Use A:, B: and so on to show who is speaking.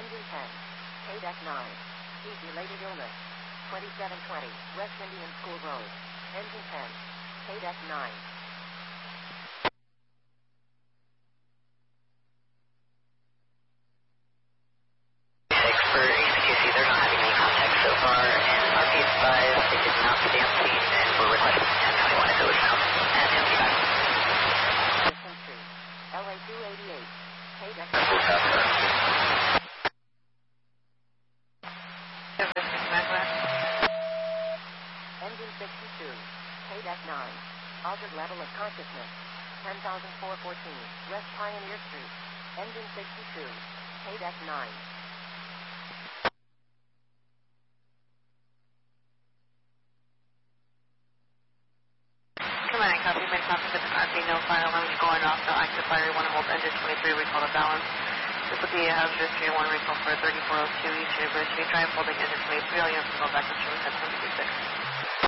A: Engine 10. KDEC 9. Heat-related illness. 2720 West Indian School Road. Engine 10. KDEC 9.
B: For ACQC, they're not having any contact so far, and RP's 5, they did not stay on scene, and we're requesting 1021 if it was south, and 1025.
A: LA 288. KDEC 9. Engine 62. KDEC 9. Altered level of consciousness. 10,414 West Pioneer Street. Engine 62. KDEC 9.
C: Command, copy, been copy with RP, no fire alarm going off, no active fire, 1 volt, engine 23, recall to balance. This will be a hazardous 3-1 recall for 3402 East University, try and folding engine 23, all units will go back to 1026.